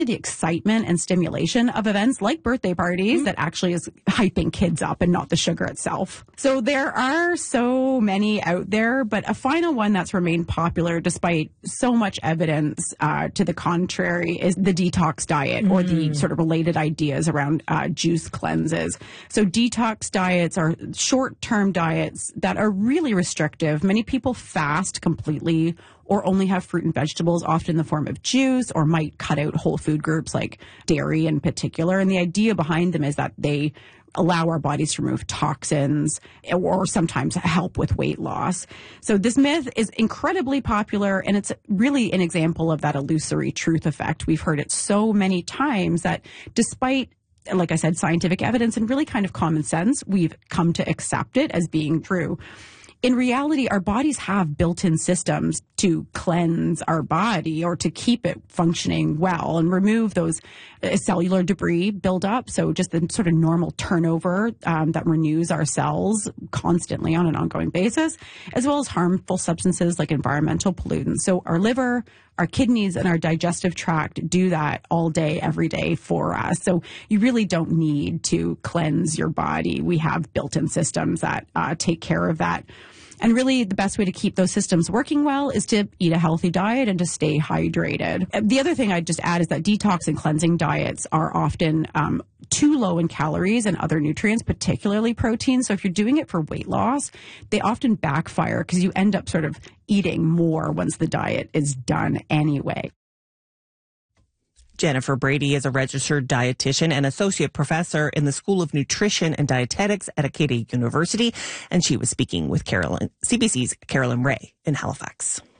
the excitement and stimulation of events like birthday parties that actually is hyping kids up and not the sugar itself. So there are so many out there, but a final one that's remained popular despite so much evidence to the contrary is the detox diet or the sort of related ideas around juice cleanses. So detox diets are short-term diets that are really restrictive. Many people fast completely or only have fruit and vegetables, often in the form of juice, or might cut out whole food groups like dairy in particular. And the idea behind them is that they allow our bodies to remove toxins or sometimes help with weight loss. So this myth is incredibly popular, and it's really an example of that illusory truth effect. We've heard it so many times that despite, like I said, scientific evidence and really kind of common sense, we've come to accept it as being true. In reality, our bodies have built-in systems to cleanse our body or to keep it functioning well and remove those cellular debris buildup. So just the sort of normal turnover that renews our cells constantly on an ongoing basis, as well as harmful substances like environmental pollutants. So our liver, our kidneys, and our digestive tract do that all day, every day for us. So you really don't need to cleanse your body. We have built-in systems that take care of that. And really, the best way to keep those systems working well is to eat a healthy diet and to stay hydrated. The other thing I'd just add is that detox and cleansing diets are often too low in calories and other nutrients, particularly protein. So if you're doing it for weight loss, they often backfire because you end up sort of eating more once the diet is done anyway. Jennifer Brady is a registered dietitian and associate professor in the School of Nutrition and Dietetics at Acadia University, and she was speaking with CBC's Carolyn Ray in Halifax.